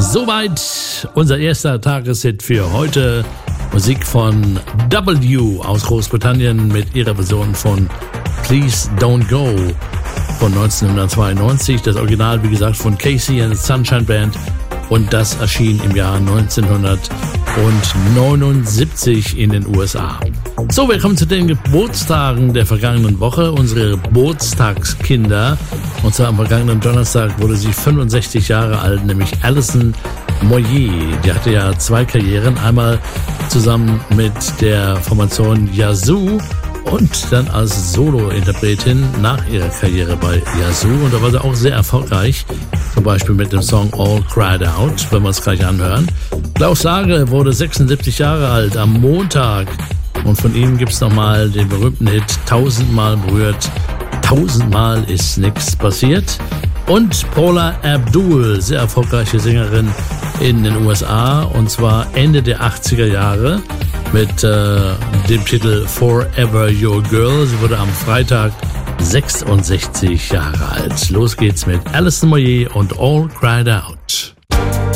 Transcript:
Soweit unser erster Tageshit für heute. Musik von W aus Großbritannien mit ihrer Version von Please Don't Go von 1992. Das Original, wie gesagt, von Casey and the Sunshine Band. Und das erschien im Jahr 1979 in den USA. So, wir kommen zu den Geburtstagen der vergangenen Woche. Unsere Geburtstagskinder. Und zwar am vergangenen Donnerstag wurde sie 65 Jahre alt, nämlich Alison Moyet. Die hatte ja zwei Karrieren. Einmal zusammen mit der Formation Yazoo und dann als Solo-Interpretin nach ihrer Karriere bei Yazoo. Und da war sie auch sehr erfolgreich. Zum Beispiel mit dem Song All Cried Out, wenn wir es gleich anhören. Klaus Lage wurde 76 Jahre alt am Montag. Und von ihm gibt's nochmal den berühmten Hit 1000-mal berührt, 1000-mal ist nichts passiert. Und Paula Abdul, sehr erfolgreiche Sängerin in den USA, und zwar Ende der 80er Jahre mit dem Titel Forever Your Girl. Sie wurde am Freitag 66 Jahre alt. Los geht's mit Alison Moyet und All Cried Out.